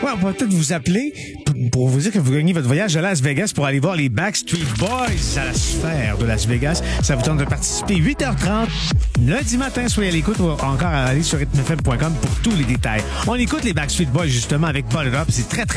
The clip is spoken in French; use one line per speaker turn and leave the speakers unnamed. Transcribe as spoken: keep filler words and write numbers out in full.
Ouais, on va peut-être vous appeler pour, pour vous dire que vous gagnez votre voyage à Las Vegas pour aller voir les Backstreet Boys à la sphère de Las Vegas. Ça vous tente de participer. huit heures trente, lundi matin, soyez à l'écoute ou encore à aller sur rythme f m point com pour tous les détails. On écoute les Backstreet Boys justement avec Ball It Up. C'est très, très